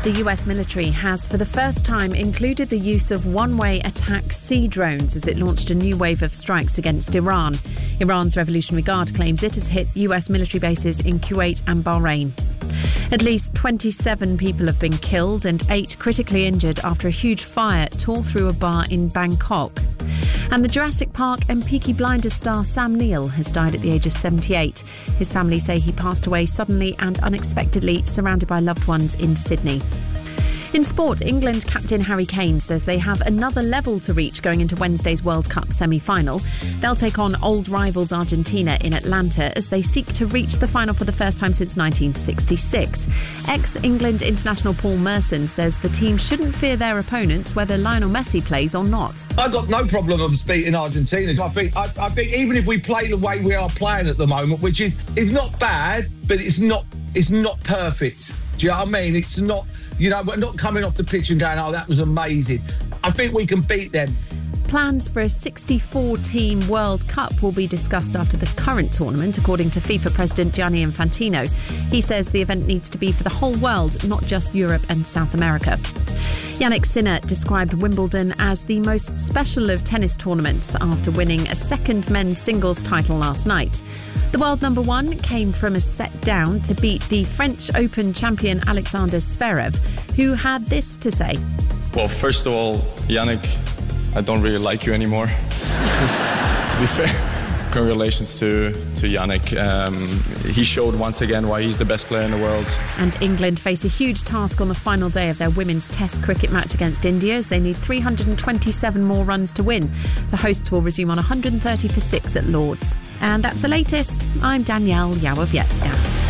The US military has for the first time included the use of one-way attack sea drones as it launched a new wave of strikes against Iran. Iran's Revolutionary Guard claims it has hit US military bases in Kuwait and Bahrain. At least 27 people have been killed and 8 critically injured after a huge fire tore through a bar in Bangkok. And the Jurassic Park and Peaky Blinders star Sam Neill has died at the age of 78. His family say he passed away suddenly and unexpectedly, surrounded by loved ones in Sydney. In sport, England captain Harry Kane says they have another level to reach going into Wednesday's World Cup semi-final. They'll take on old rivals Argentina in Atlanta as they seek to reach the final for the first time since 1966. Ex-England international Paul Merson says the team shouldn't fear their opponents whether Lionel Messi plays or not. I've got no problem of beating Argentina. I think even if we play the way we are playing at the moment, which is not bad, but it's not perfect. Do you know what I mean? It's not, we're not coming off the pitch and going, oh, that was amazing. I think we can beat them. Plans for a 64-team World Cup will be discussed after the current tournament, according to FIFA President Gianni Infantino. He says the event needs to be for the whole world, not just Europe and South America. Jannik Sinner described Wimbledon as the most special of tennis tournaments after winning a second men's singles title last night. The world number one came from a set down to beat the French Open champion Alexander Zverev, who had this to say. Well, first of all, Jannik, I don't really like you anymore. To be fair, congratulations to Jannik. He showed once again why he's the best player in the world. And England face a huge task on the final day of their women's Test cricket match against India as they need 327 more runs to win. The hosts will resume on 130 for 6 at Lord's. And that's the latest. I'm Danielle Yawowiecka.